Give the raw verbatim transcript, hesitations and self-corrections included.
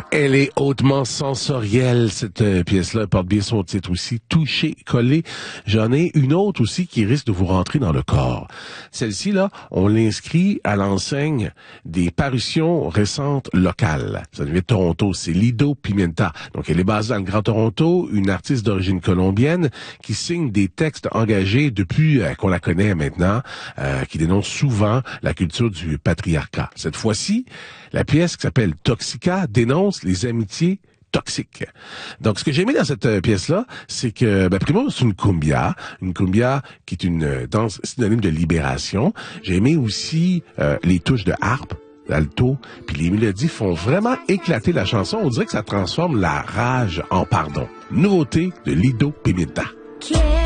Elle est hautement sensorielle, cette euh, pièce-là. Elle porte bien son titre aussi, Touché, collé. J'en ai une autre aussi qui risque de vous rentrer dans le corps. Celle-ci, là, on l'inscrit à l'enseigne des parutions récentes locales. Ça vient de Toronto, c'est Lido Pimenta. Donc, elle est basée dans le Grand Toronto, une artiste d'origine colombienne qui signe des textes engagés depuis euh, qu'on la connaît maintenant, euh, qui dénonce souvent la culture du patriarcat. Cette fois-ci, la pièce qui s'appelle Toxica dénonce les amitiés toxiques. Donc, ce que j'ai aimé dans cette euh, pièce-là, c'est que, ben, primo, c'est une cumbia, une cumbia qui est une euh, danse synonyme de libération. J'ai aimé aussi euh, les touches de harpe, d'alto, puis les mélodies font vraiment éclater la chanson. On dirait que ça transforme la rage en pardon. Nouveauté de Lido Pimenta. Quiero